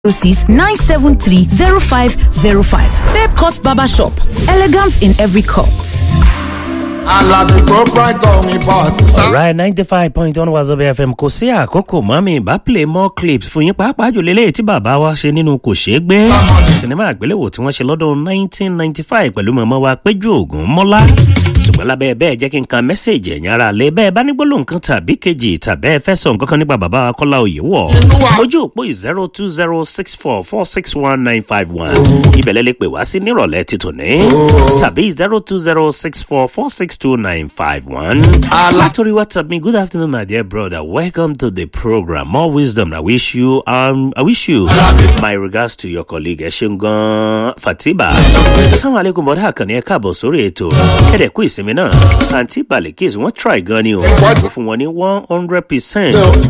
06-973-0505. Pep Cut Barber Shop. Elegance in every cut. Alright, 95.1 Wazobia FM kò sí àkókò mọ́mí bá play more clips fún yín pàápàá jù lélẹ́yìí tí bàbá wa ṣe nínú kò ṣeé gbé sinimá àgbéléwò tí wọ́n ṣe lọ́dún 1995 pẹ̀lú mọ̀mọ́ wa Péjú Ògúnmọ́lá ṣùgbọ́n lábẹ́ bẹ́ẹ̀ jẹ́ kí n kan mẹ́sẹ̀jì ẹ̀yìn ara lé bẹ́ẹ̀ bá ní gbólóhùn kan tàbí kejì tàbí ẹ fẹ́ sọ nǹkan kan nípa bàbá wa Kọ́lá Oyèwọ̀ ojú òpó 02064461951 ìbẹ̀lẹ̀ lè pè wá sí nírọ̀lẹ́ ti tòní tàbí 02064462951 látòrí WhatsApp mi. Good afternoon my dear brother, welcome to the program. More wisdom. I wish you my regards to your colleague Eshengon Fatiba. Assalamu alaikum bọ̀dá àkànní ẹ káàbọ̀ sórí ètò ẹ̀dẹ̀ kú ìsinmi náà àǹtí Balikis wọ́n try gan ni o fún wọn ní 100%